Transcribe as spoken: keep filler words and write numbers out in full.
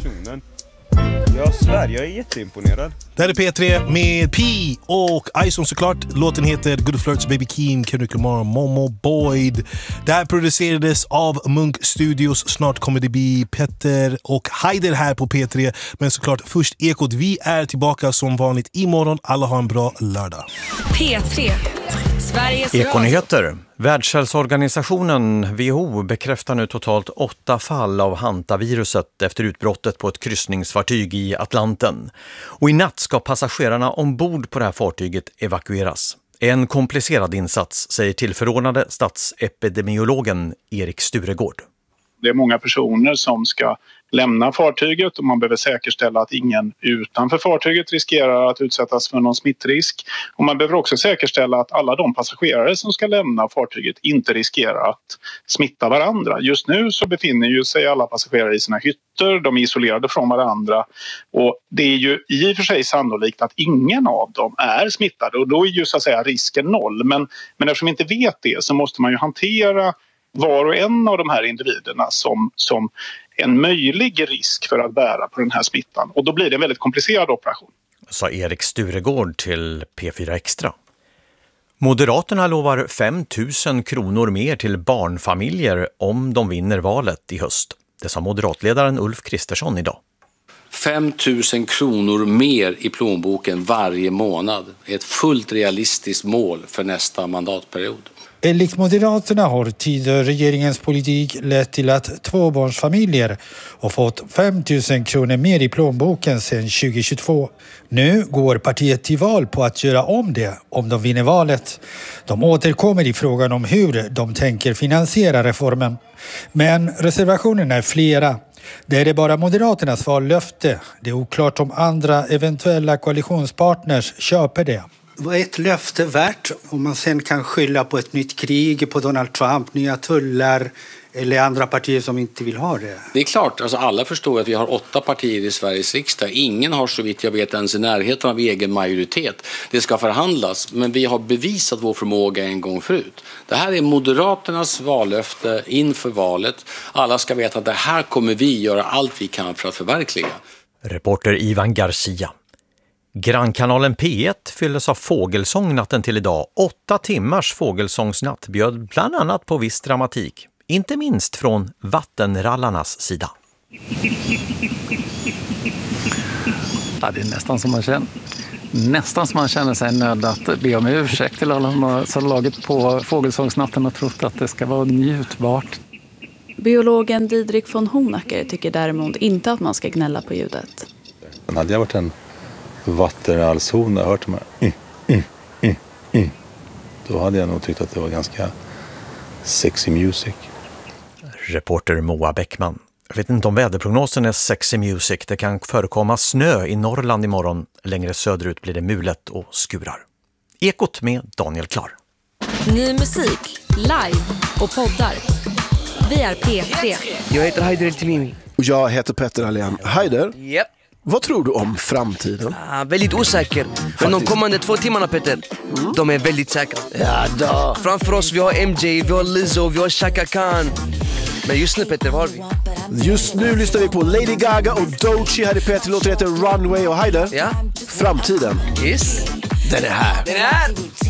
personen. Jag svär, jag är jätteimponerad. Det här är P tre med P och Ison såklart. Låten heter Good Flirts, Baby Keem, Kendrick Lamar, Momo Boyd. Det här producerades av Munk Studios. Snart kommer det bli Petter och Haider här på P tre. Men såklart först Ekot. Vi är tillbaka som vanligt imorgon. Alla har en bra lördag. P tre, Sveriges Ekonyheter. Världshälsoorganisationen W H O bekräftar nu totalt åtta fall av hantaviruset efter utbrottet på ett kryssningsfartyg i Atlanten. Och i natt ska passagerarna ombord på det här fartyget evakueras. En komplicerad insats, säger tillförordnade statsepidemiologen Erik Sturegård. Det är många personer som ska lämna fartyget och man behöver säkerställa att ingen utanför fartyget riskerar att utsättas för någon smittrisk. Och man behöver också säkerställa att alla de passagerare som ska lämna fartyget inte riskerar att smitta varandra. Just nu så befinner ju sig alla passagerare i sina hytter, de är isolerade från varandra och det är ju i och för sig sannolikt att ingen av dem är smittade och då är ju så att säga risken noll. Men, men eftersom vi inte vet det så måste man ju hantera var och en av de här individerna som, som en möjlig risk för att bära på den här smittan. Och då blir det en väldigt komplicerad operation. Sa Erik Sturegård till P fyra Extra. Moderaterna lovar fem tusen kronor mer till barnfamiljer om de vinner valet i höst. Det sa moderatledaren Ulf Kristersson idag. fem tusen kronor mer i plånboken varje månad är ett fullt realistiskt mål för nästa mandatperiod. Enligt Moderaterna har tidigare regeringens politik lett till att tvåbarnsfamiljer har fått fem tusen kronor mer i plånboken sedan tjugohundratjugotvå. Nu går partiet till val på att göra om det om de vinner valet. De återkommer i frågan om hur de tänker finansiera reformen. Men reservationerna är flera. Det är det bara Moderaternas vallöfte. Det är oklart om andra eventuella koalitionspartners köper det. Vad är ett löfte värt om man sen kan skylla på ett nytt krig, på Donald Trump, nya tullar eller andra partier som inte vill ha det? Det är klart, alltså alla förstår att vi har åtta partier i Sveriges riksdag. Ingen har så vitt jag vet ens i närheten av egen majoritet. Det ska förhandlas, men vi har bevisat vår förmåga en gång förut. Det här är Moderaternas vallöfte inför valet. Alla ska veta att det här kommer vi göra allt vi kan för att förverkliga. Reporter Ivan Garcia. Grannkanalen P ett fylldes av fågelsång natten till idag. Åtta timmars fågelsångsnatt bjöd bland annat på viss dramatik. Inte minst från vattenrallarnas sida. Ja, det är nästan som man känner. Nästan som man känner sig nöjd att be om ursäkt till alla som har laget på fågelsångsnatten och trott att det ska vara njutbart. Biologen Didrik von Honacker tycker däremot inte att man ska gnälla på ljudet. Men hade jag varit en vattenrallshona och hört de här mm, mm, mm, mm, då hade jag nog tyckt att det var ganska sexy music. Reporter Moa Bäckman. Jag vet inte om väderprognosen är sexy music. Det kan förekomma snö i Norrland imorgon. Längre söderut blir det mulet och skurar. Ekot med Daniel Klar. Ny musik, live och poddar. Vi är P tre. Jag heter Haider El-Timimi. Och jag heter Petter Alén. Haider, yep. Vad tror du om framtiden? Ah, väldigt osäker. Men de kommande två timmarna, Petter, mm. de är väldigt säkra. Ja då. Framför oss vi har M J, vi har Lizzo, vi har Chaka Khan. Men just nu, Petter, vad har vi? Just nu lyssnar vi på Lady Gaga och Doechii här i P tre. Låter heter Runway och Haider. Ja. Framtiden. Yes. Den är här. Den är här.